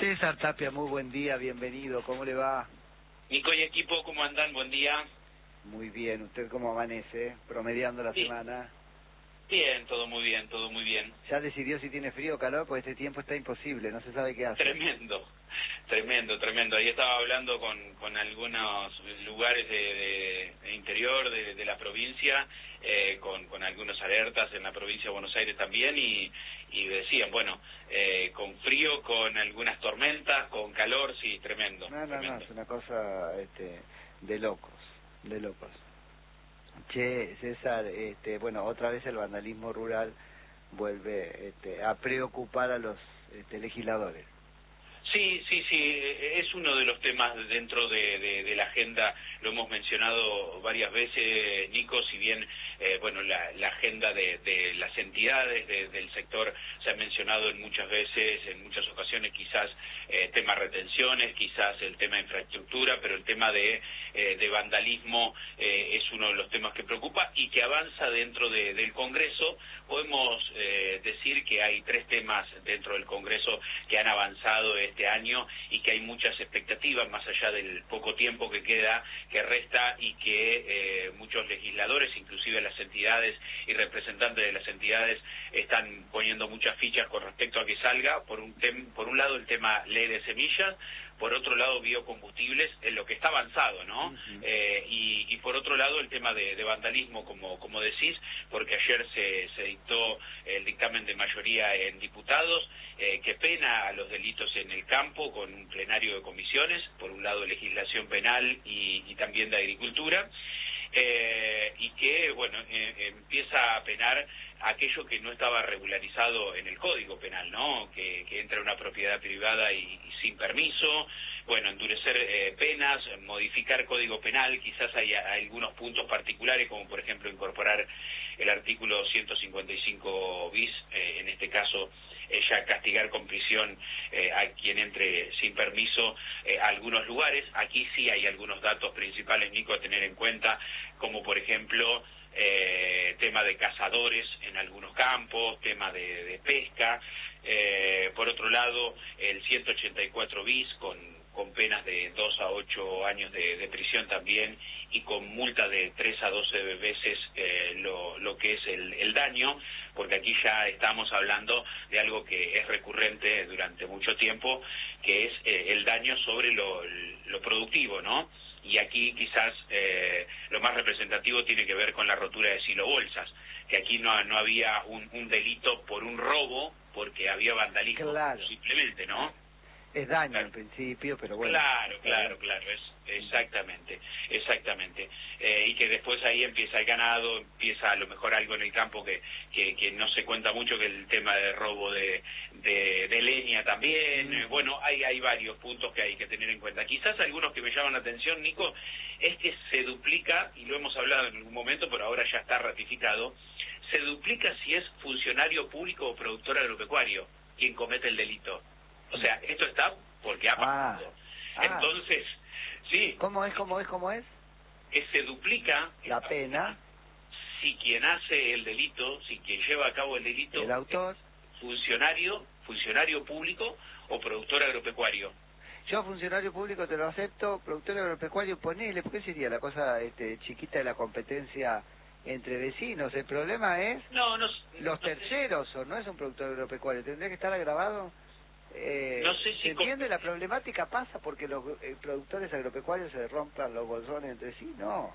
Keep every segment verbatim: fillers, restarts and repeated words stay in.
César Tapia, muy buen día, bienvenido, ¿cómo le va? Nico y equipo, ¿cómo andan? Buen día. Muy bien, ¿usted cómo amanece? Promediando la Sí. semana. Bien, todo muy bien, todo muy bien. ¿Ya decidió si tiene frío o calor? Porque este tiempo está imposible, no se sabe qué hacer. Tremendo, tremendo, tremendo. Ahí estaba hablando con, con algunos lugares de, de, de interior de, de la provincia, eh, con, con algunos alertas en la provincia de Buenos Aires también, y, y decían, bueno, eh, con frío, con algunas tormentas, con calor, sí, tremendo. No, no, tremendo. no, es una cosa este, de locos, de locos. Che, César, este, bueno, otra vez el vandalismo rural vuelve este, a preocupar a los este, legisladores. Sí, sí, sí, es uno de los temas dentro de, de, de la agenda, lo hemos mencionado varias veces, Nico, si bien, eh, bueno, la, la agenda de, de las entidades de, del sector se ha mencionado en muchas veces, en muchas ocasiones, quizás eh, tema retenciones, quizás el tema de infraestructura, pero el tema de, eh, de vandalismo eh, es uno de los temas que preocupa y que avanza dentro de, del Congreso. Podemos eh, decir que hay tres temas dentro del Congreso que han avanzado este año y que hay muchas expectativas más allá del poco tiempo que queda, que resta, y que eh, muchos legisladores, inclusive las entidades y representantes de las entidades, están poniendo muchas fichas con respecto a que salga. Por un tem por un lado el tema ley de semillas, por otro lado biocombustibles, en lo que está avanzado, ¿no? Uh-huh. eh, y, y por otro lado el tema de, de vandalismo, como como decís, porque ayer se, se dictó el dictamen de mayoría en diputados, eh, que pena a los delitos en el campo con un plenario de comisiones, por un lado legislación penal y, y también de agricultura, eh, y que, bueno, eh, empieza a penar aquello que no estaba regularizado en el Código Penal, ¿no? Que, que entra una propiedad privada y, y sin permiso, bueno, endurecer eh, penas, modificar Código Penal, quizás hay, hay algunos puntos particulares, como por ejemplo incorporar el artículo ciento cincuenta y cinco bis, eh, en este caso, eh, ya castigar con prisión eh, a quien entre sin permiso eh, a algunos lugares. Aquí sí hay algunos datos principales, Nico, a tener en cuenta, como por ejemplo, Eh, tema de cazadores en algunos campos, tema de, de pesca, eh, por otro lado el ciento ochenta y cuatro bis con, con penas de dos a ocho años de, de prisión también, y con multa de tres a doce veces eh, lo, lo que es el, el daño, porque aquí ya estamos hablando de algo que es recurrente durante mucho tiempo, que es eh, el daño sobre lo, lo productivo, ¿no? Y aquí quizás eh, lo más representativo tiene que ver con la rotura de silobolsas, que aquí no, no había un, un delito por un robo, porque había vandalismo, claro. Simplemente, ¿no? Es daño claro. En principio, pero bueno. Claro, claro, claro, es exactamente, exactamente. Eh, y que después ahí empieza el ganado, empieza a lo mejor algo en el campo que, que, que no se cuenta mucho, que el tema de robo de, de, de leña también. Mm. Eh, bueno, hay, hay varios puntos que hay que tener en cuenta. Quizás algunos que me llaman la atención, Nico, es que se duplica, y lo hemos hablado en algún momento, pero ahora ya está ratificado, se duplica si es funcionario público o productor agropecuario quien comete el delito. O sea, esto está porque ha pasado. Ah, Entonces, ah. sí. ¿Cómo es, cómo es, cómo es? Que se duplica la pena si quien hace el delito, si quien lleva a cabo el delito, el autor, es funcionario, funcionario público o productor agropecuario. Yo, funcionario público, te lo acepto, productor agropecuario, ponele, ¿por qué sería la cosa este, chiquita de la competencia entre vecinos? El problema es no, no, los no terceros, sé. O no es un productor agropecuario, tendría que estar agravado. Eh, no sé si ¿Se entiende? La problemática pasa porque los eh, productores agropecuarios se rompan los bolsones entre sí, ¿no?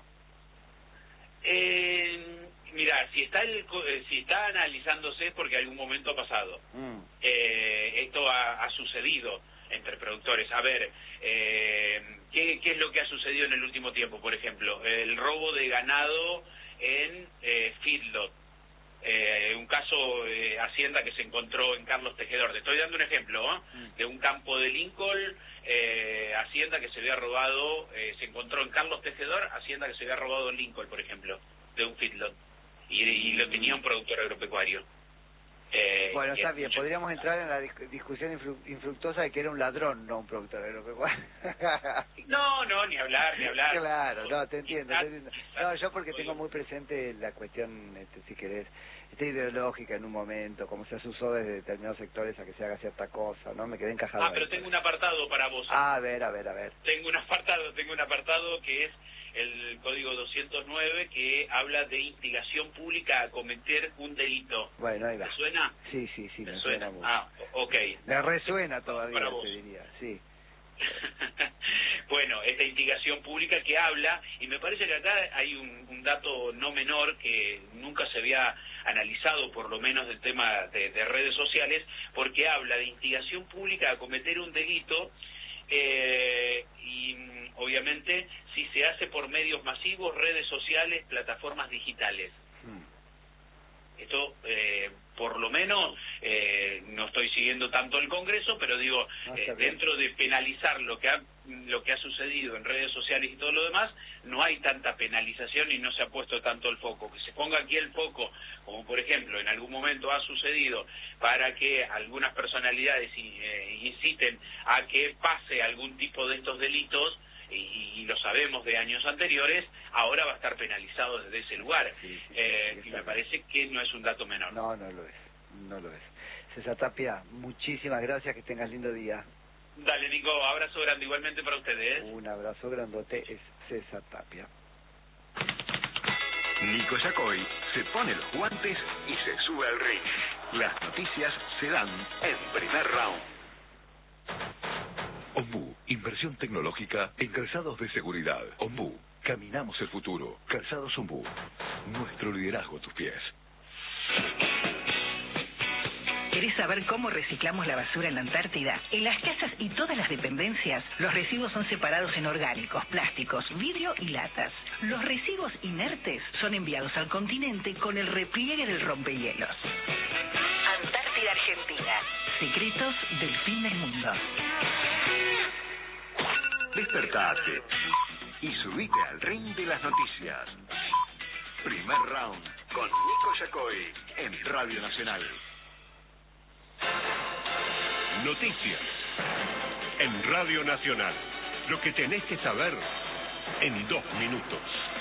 Eh, mira, si está el, si está analizándose es porque algún momento ha pasado. Mm. Eh, esto ha, ha sucedido entre productores. A ver, eh, ¿qué, ¿qué es lo que ha sucedido en el último tiempo? Por ejemplo, el robo de ganado en eh, feedlot. Eh, un caso de Hacienda que se encontró en Carlos Tejedor. Te estoy dando un ejemplo, ¿eh? Mm. De un campo de Lincoln, eh, Hacienda que se había robado, eh, se encontró en Carlos Tejedor, Hacienda que se había robado en Lincoln, por ejemplo, de un feedlot. Y, y lo tenía un productor agropecuario. Eh, bueno, está bien, mucho... podríamos entrar en la discusión infru infructuosa de que era un ladrón, no un productor agropecuario. No, no, ni hablar, ni hablar. Claro, no, te entiendo, te entiendo. No, yo porque tengo muy presente la cuestión, este, si querés, esté ideológica en un momento, como se usó desde determinados sectores a que se haga cierta cosa, ¿no? Me quedé encajado. Ah, pero ahí. tengo un apartado para vos. Ah, a ver, a ver, a ver. Tengo un apartado, tengo un apartado que es el código doscientos nueve, que habla de instigación pública a cometer un delito. Bueno, ahí va. ¿Te suena? Sí, sí, sí, ¿Te me suena? suena mucho. Ah, ok. Me resuena todavía, para vos. te diría, sí. Bueno, esta instigación pública que habla, y me parece que acá hay un, un dato no menor que nunca se había analizado, por lo menos del tema de, de redes sociales, porque habla de instigación pública a cometer un delito, eh, y obviamente si se hace por medios masivos, redes sociales, plataformas digitales. Hmm. Esto, eh, por lo menos, eh, no estoy siguiendo tanto el Congreso, pero digo, ah, eh, dentro de penalizar lo que ha lo que ha sucedido en redes sociales y todo lo demás, no hay tanta penalización y no se ha puesto tanto el foco. Que se ponga aquí el foco, como por ejemplo en algún momento ha sucedido, para que algunas personalidades eh, inciten a que pase algún tipo de estos delitos, y, y lo sabemos de años anteriores, ahora va a estar penalizado desde ese lugar. Sí, sí, eh, sí, y me parece que no es un dato menor. No, no lo es, no lo es. César Tapia, muchísimas gracias, que tengas lindo día. Dale, Nico, abrazo grande igualmente para ustedes. Un abrazo grandote, es César Tapia. Nico Yacoy se pone los guantes y se sube al ring. Las noticias se dan en primer round. Ombú, inversión tecnológica en calzados de seguridad. Ombú, caminamos el futuro. Calzados Ombú, nuestro liderazgo a tus pies. ¿Querés saber cómo reciclamos la basura en la Antártida? En las casas y todas las dependencias, los residuos son separados en orgánicos, plásticos, vidrio y latas. Los residuos inertes son enviados al continente con el repliegue del rompehielos. Antártida, Argentina. Secretos del fin del mundo. Despertate y subite al ring de las noticias. Primer round con Nico Yacoy en Radio Nacional. Noticias en Radio Nacional. Lo que tenés que saber en dos minutos.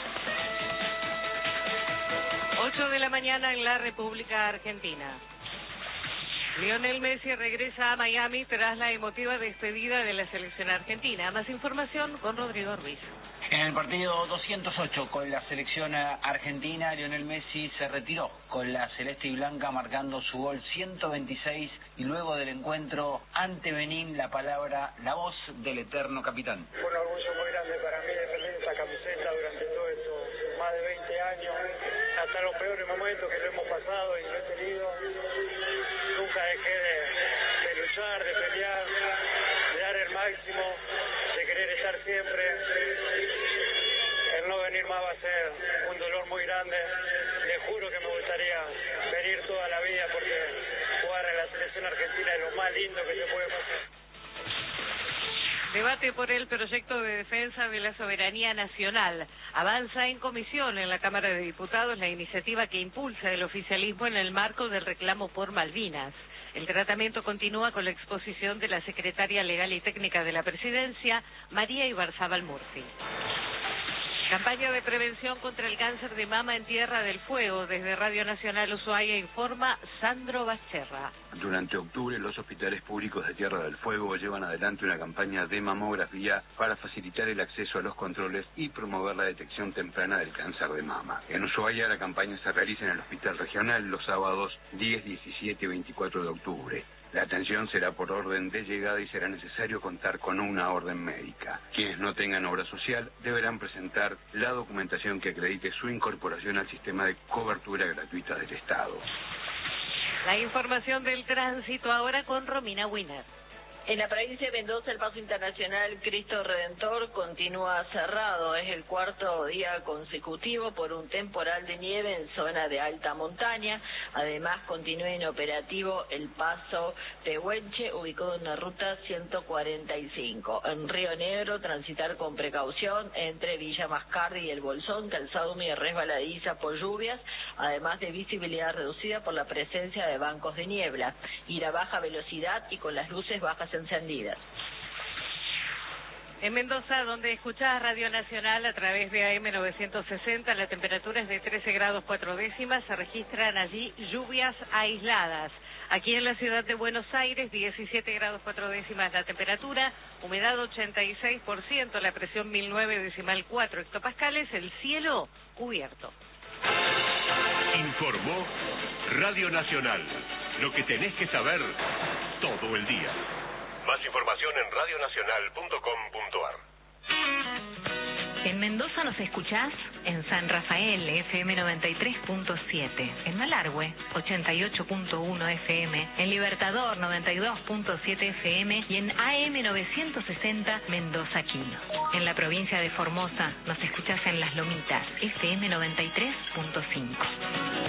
ocho de la mañana en la República Argentina. Lionel Messi regresa a Miami tras la emotiva despedida de la selección argentina. Más información con Rodrigo Ruiz. En el partido doscientos ocho con la selección argentina, Lionel Messi se retiró con la celeste y blanca marcando su gol ciento veintiséis y luego del encuentro ante Benín la palabra, la voz del eterno capitán. Fue un orgullo muy grande para mí defender esta camiseta durante todos estos más de veinte años, hasta los peores momentos que lo hemos pasado y lo he tenido. Nunca dejé de, de luchar, de pelear, de dar el máximo, de querer estar siempre. El no venir más va a ser un dolor muy grande. Les juro que me gustaría venir toda la vida porque jugar en la selección argentina es lo más lindo que se puede pasar. Debate por el proyecto de defensa de la soberanía nacional. Avanza en comisión en la Cámara de Diputados la iniciativa que impulsa el oficialismo en el marco del reclamo por Malvinas. El tratamiento continúa con la exposición de la secretaria legal y técnica de la Presidencia, María Ibarzábal Murphy. Campaña de prevención contra el cáncer de mama en Tierra del Fuego. Desde Radio Nacional Ushuaia informa Sandro Basterra. Durante octubre, los hospitales públicos de Tierra del Fuego llevan adelante una campaña de mamografía para facilitar el acceso a los controles y promover la detección temprana del cáncer de mama. En Ushuaia, la campaña se realiza en el Hospital Regional los sábados diez, diecisiete y veinticuatro de octubre. La atención será por orden de llegada y será necesario contar con una orden médica. Quienes no tengan obra social deberán presentar la documentación que acredite su incorporación al sistema de cobertura gratuita del Estado. La información del tránsito ahora con Romina Wiener. En la provincia de Mendoza, el paso internacional Cristo Redentor continúa cerrado. Es el cuarto día consecutivo por un temporal de nieve en zona de alta montaña. Además, continúa inoperativo el paso Pehuenche, ubicado en la ruta ciento cuarenta y cinco. En Río Negro, transitar con precaución entre Villa Mascardi y El Bolsón, calzada húmeda y resbaladiza por lluvias, además de visibilidad reducida por la presencia de bancos de niebla. Ir a baja velocidad y con las luces bajas encendidas. En Mendoza, donde escuchás Radio Nacional a través de A M novecientos sesenta, la temperatura es de trece grados cuatro décimas, se registran allí lluvias aisladas. Aquí en la ciudad de Buenos Aires, diecisiete grados cuatro décimas la temperatura, humedad ochenta y seis por ciento, la presión mil nueve decimal cuatro hectopascales, el cielo cubierto. Informó Radio Nacional, lo que tenés que saber todo el día. Más información en radionacional punto com punto ar. En Mendoza nos escuchás en San Rafael, F M noventa y tres punto siete, en Malargüe, ochenta y ocho punto uno F M, en Libertador, noventa y dos punto siete F M y en A M novecientos sesenta Mendoza Quino. En la provincia de Formosa nos escuchás en Las Lomitas, F M noventa y tres punto cinco.